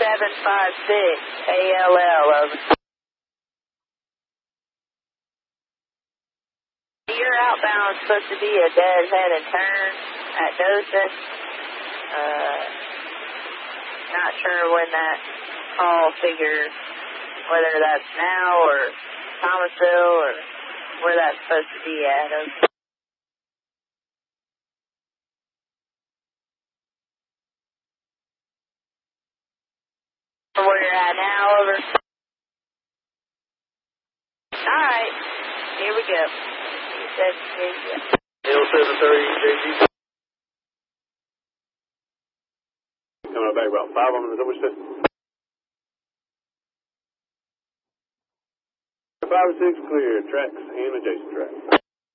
ALL, over. You're outbound, supposed to be a deadhead and turn at Dothan. Not sure when that call figure, whether that's now or Thomasville or where that's supposed to be at. Okay. Where you're at now, over. Alright, here we go. You said here you go. L730 JG. Coming back about 5 on the double step. 5 and 6 clear, tracks and adjacent tracks.